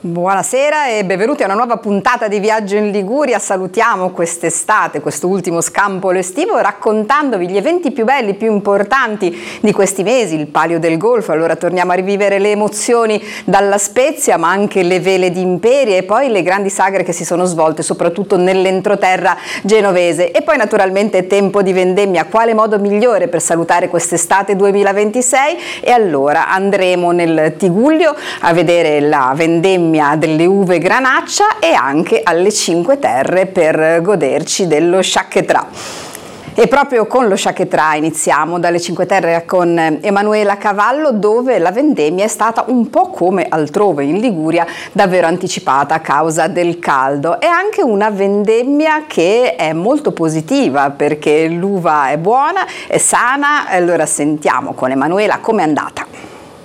Buonasera e benvenuti a una nuova puntata di Viaggio in Liguria. Salutiamo quest'estate, questo ultimo scampolo estivo, raccontandovi gli eventi più belli, più importanti di questi mesi, il Palio del Golfo. Allora torniamo a rivivere le emozioni dalla Spezia, ma anche le vele d'Imperia e poi le grandi sagre che si sono svolte soprattutto nell'entroterra genovese. E poi naturalmente tempo di vendemmia, quale modo migliore per salutare quest'estate 2026? E allora andremo nel Tigullio a vedere la vendemmia delle uve Granaccia e anche alle Cinque Terre per goderci dello Sciacchetrà. E proprio con lo Sciacchetrà iniziamo dalle Cinque Terre con Emanuela Cavallo, dove la vendemmia è stata un po' come altrove in Liguria, davvero anticipata a causa del caldo. È anche una vendemmia che è molto positiva perché l'uva è buona, è sana. Allora sentiamo con Emanuela com'è andata.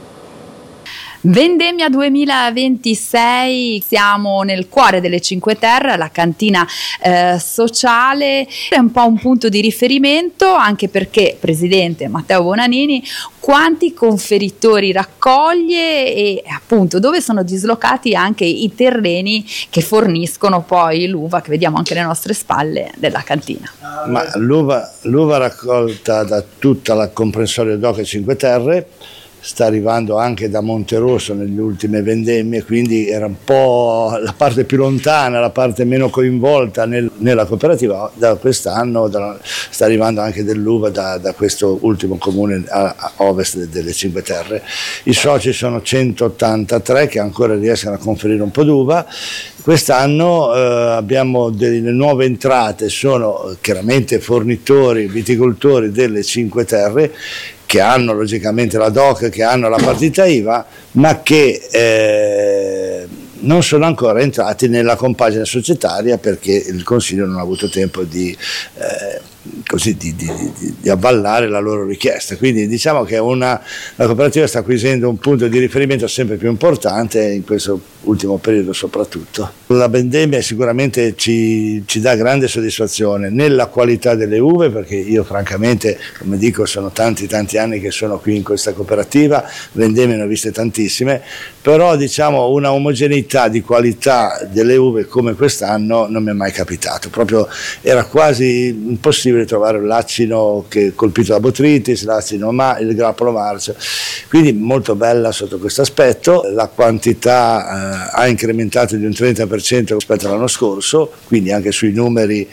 Vendemmia 2026, siamo nel cuore delle Cinque Terre, la cantina sociale, è un po' un punto di riferimento anche perché presidente Matteo Bonanini quanti conferitori raccoglie e appunto dove sono dislocati anche i terreni che forniscono poi l'uva che vediamo anche alle nostre spalle della cantina. Ma l'uva raccolta da tutta la comprensorio DOC Cinque Terre sta arrivando anche da Monterosso nelle ultime vendemmie, quindi era un po' la parte più lontana, la parte meno coinvolta nella cooperativa. Da quest'anno sta arrivando anche dell'uva da questo ultimo comune a ovest delle Cinque Terre. I soci sono 183 che ancora riescono a conferire un po' d'uva. Quest'anno abbiamo delle nuove entrate, sono chiaramente fornitori, viticoltori delle Cinque Terre, che hanno logicamente la DOC, che hanno la partita IVA, ma che non sono ancora entrati nella compagine societaria perché il Consiglio non ha avuto tempo di avvallare la loro richiesta. Quindi diciamo che la cooperativa sta acquisendo un punto di riferimento sempre più importante in questo ultimo periodo soprattutto. La vendemmia sicuramente ci dà grande soddisfazione nella qualità delle uve, perché io francamente, come dico, sono tanti anni che sono qui in questa cooperativa, vendemmie ne ho viste tantissime, però diciamo una omogeneità di qualità delle uve come quest'anno non mi è mai capitato. Proprio era quasi impossibile trovare un lacino colpito da botritis, il grappolo marcio, quindi molto bella sotto questo aspetto. La quantità ha incrementato di un 30% rispetto all'anno scorso, quindi anche sui numeri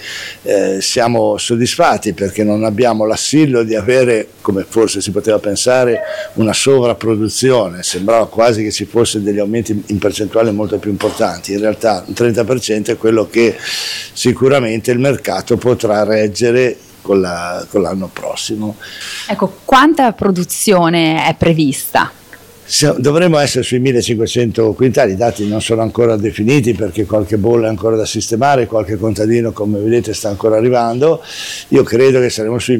siamo soddisfatti perché non abbiamo l'assillo di avere, come forse si poteva pensare, una sovrapproduzione. Sembrava quasi che ci fosse degli aumenti in percentuale molto più importanti. In realtà un 30% è quello che sicuramente il mercato potrà reggere con l'anno prossimo. Ecco, quanta produzione è prevista? Dovremmo essere sui 1500 quintali, i dati non sono ancora definiti perché qualche bolla è ancora da sistemare, qualche contadino come vedete sta ancora arrivando. Io credo che saremo sui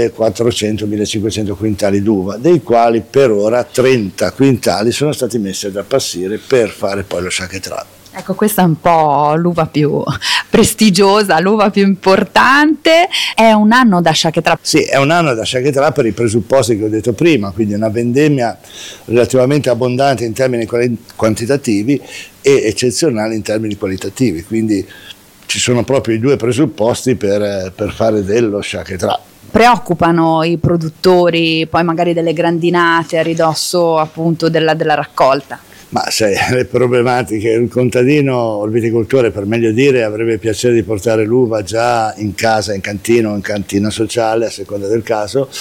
1400-1500 quintali d'uva, dei quali per ora 30 quintali sono stati messi ad appassire per fare poi lo Sciacchetrà. Ecco, questa è un po' l'uva più prestigiosa, l'uva più importante. È un anno da Sciacchetrà. Sì, è un anno da Sciacchetrà per i presupposti che ho detto prima, quindi una vendemmia relativamente abbondante in termini quantitativi e eccezionale in termini qualitativi, quindi ci sono proprio i due presupposti per fare dello Sciacchetrà. Preoccupano i produttori poi magari delle grandinate a ridosso appunto della raccolta? Ma sai, le problematiche, il contadino o il viticoltore, per meglio dire, avrebbe piacere di portare l'uva già in casa, in cantina o in cantina sociale, a seconda del caso,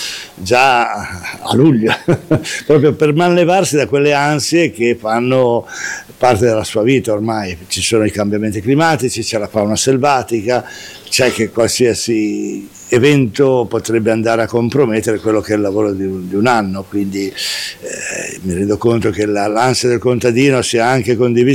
già a luglio, proprio per manlevarsi da quelle ansie che fanno parte della sua vita ormai. Ci sono i cambiamenti climatici, c'è la fauna selvatica, c'è che qualsiasi evento potrebbe andare a compromettere quello che è il lavoro di un anno, quindi mi rendo conto che l'ansia del contadino sia anche condivisa